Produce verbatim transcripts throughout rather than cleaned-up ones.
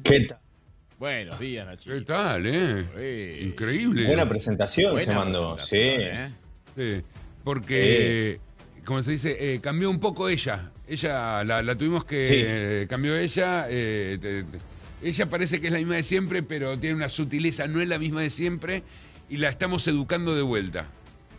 ¿Qué tal? Buenos días, Nachito. ¿Qué tal, eh? Eh, Increíble. Buena presentación Buena se mandó, sí. presentación, ¿eh? Sí, porque, como se dice, eh, cambió un poco ella. Ella, la, la tuvimos que... Sí. eh, cambió ella. eh, te- te- ella parece que es la misma de siempre, pero tiene una sutileza, no es la misma de siempre, y la estamos educando de vuelta.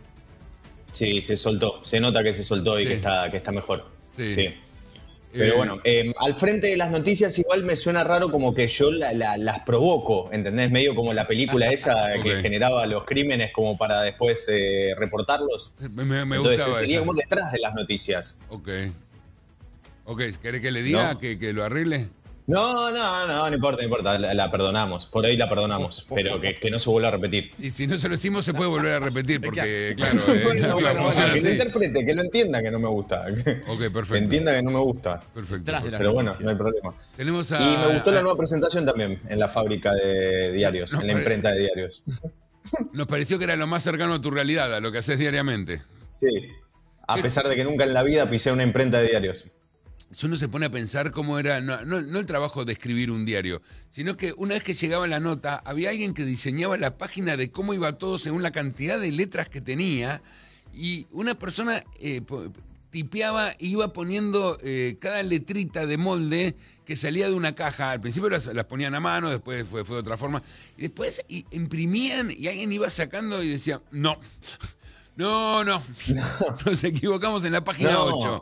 Sí, se soltó. Se nota que se soltó y Sí. que está, que está mejor. Sí. Sí. Pero Eh, bueno, eh, al frente de las noticias igual me suena raro como que yo la- la- las provoco, ¿entendés? Medio como la película esa que Ok. generaba los crímenes como para después eh, reportarlos. Me, me- me Entonces gustaba sería esa. como detrás de las noticias. Ok. Ok, ¿querés que le diga No. que, que lo arregle? No, no, no, no importa, no importa, la, la perdonamos. Por ahí la perdonamos, pero que, que no se vuelva a repetir. Y si no se lo decimos, se puede volver a repetir, porque, claro, eh, Bueno, claro, bueno, funciona bueno, que lo así. interprete, que lo entienda que no me gusta. Ok, perfecto. Que entienda que no me gusta. Perfecto. Detrás de la- Pero bueno, noticias. no hay problema. Tenemos a, Y me gustó la a- nueva presentación también en la fábrica de diarios, No, en la pare- imprenta de diarios. Nos pareció que era lo más cercano a tu realidad, a lo que haces diariamente. Sí. A pesar de que nunca en la vida pisé una imprenta de diarios. Si uno se pone a pensar cómo era, no, no, no el trabajo de escribir un diario, sino que una vez que llegaba la nota, había alguien que diseñaba la página de cómo iba todo según la cantidad de letras que tenía, y una persona eh, po- tipeaba e iba poniendo eh, cada letrita de molde que salía de una caja. Al principio las, las ponían a mano, después fue, fue de otra forma, y después i- imprimían y alguien iba sacando y decía, no, no, no, nos equivocamos en la página No. ocho.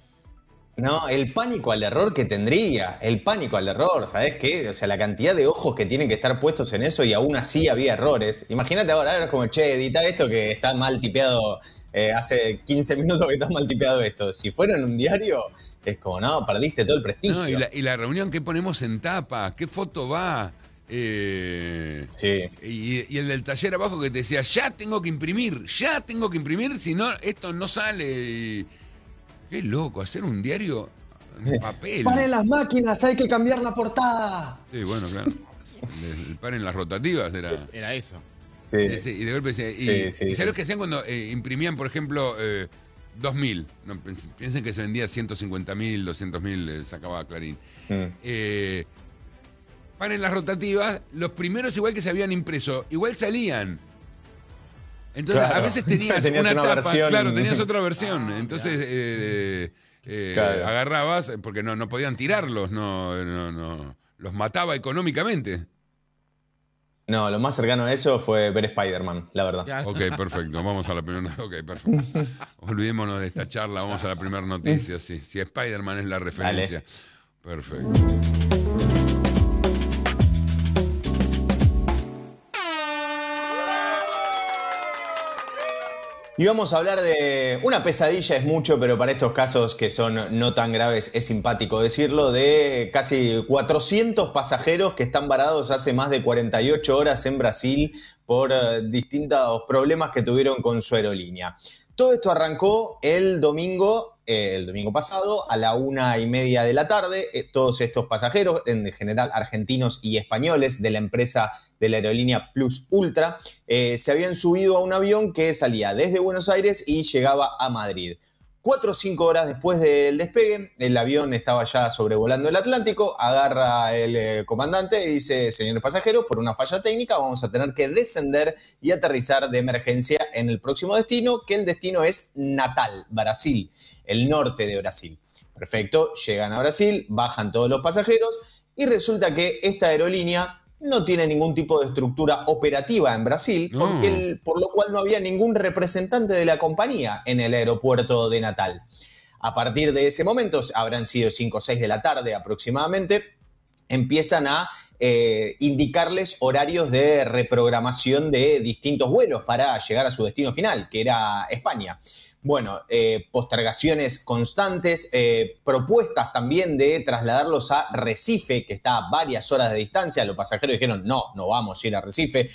No, el pánico al error que tendría, el pánico al error, ¿sabes qué? O sea, la cantidad de ojos que tienen que estar puestos en eso y aún así había errores. Imagínate ahora, ahora es como, che, edita esto que está mal tipeado, eh, hace quince minutos que está mal tipeado esto. Si fuera en un diario, es como, no, perdiste todo el prestigio. No, y, la, y la reunión que ponemos en tapa, qué foto va. Eh, Sí. y, y el del taller abajo que te decía, ya tengo que imprimir, ya tengo que imprimir, si no, esto no sale. Y- qué loco, hacer un diario en papel. ¡Paren las máquinas! ¡Hay que cambiar la portada! Sí, bueno, claro. El, el paren las rotativas era... Era eso. Sí. ese, y de golpe decía, y, Sí, sí, y sí. ¿sabes lo que hacían cuando eh, imprimían, por ejemplo, eh, dos mil? No, pens- piensen que se vendía ciento cincuenta mil, doscientos mil, eh, sacaba Clarín. Mm. Eh, paren las rotativas, los primeros igual que se habían impreso, igual salían. Entonces, Claro. a veces tenías, Tenías una, una tapa, versión- claro, tenías otra versión. Entonces, eh, eh, Claro. agarrabas, porque no, no podían tirarlos, no, no, no, los mataba económicamente. No, lo más cercano a eso fue ver Spider-Man, la verdad. Claro. Ok, perfecto, vamos a la primera. Ok, perfecto. Olvidémonos de esta charla, vamos a la primera noticia. Sí, si Spider-Man es la referencia. Perfecto. Y vamos a hablar de una pesadilla, es mucho, pero para estos casos que son no tan graves es simpático decirlo, de casi cuatrocientos pasajeros que están varados hace más de cuarenta y ocho horas en Brasil por eh, distintos problemas que tuvieron con su aerolínea. Todo esto arrancó el domingo, eh, el domingo pasado, a la una y media de la tarde. Eh, todos estos pasajeros, en general argentinos y españoles, de la empresa de la aerolínea Plus Ultra, eh, se habían subido a un avión que salía desde Buenos Aires y llegaba a Madrid. Cuatro o cinco horas después del despegue, el avión estaba ya sobrevolando el Atlántico, agarra el eh, comandante y dice, señores pasajeros, por una falla técnica vamos a tener que descender y aterrizar de emergencia en el próximo destino, que el destino es Natal, Brasil, el norte de Brasil. Perfecto, llegan a Brasil, bajan todos los pasajeros y resulta que esta aerolínea no tiene ningún tipo de estructura operativa en Brasil, No. porque el- por lo cual no había ningún representante de la compañía en el aeropuerto de Natal. A partir de ese momento, habrán sido cinco o seis de la tarde aproximadamente, empiezan a eh, indicarles horarios de reprogramación de distintos vuelos para llegar a su destino final, que era España. Bueno, eh, postergaciones constantes, eh, propuestas también de trasladarlos a Recife, que está a varias horas de distancia. Los pasajeros dijeron, no, no vamos a ir a Recife,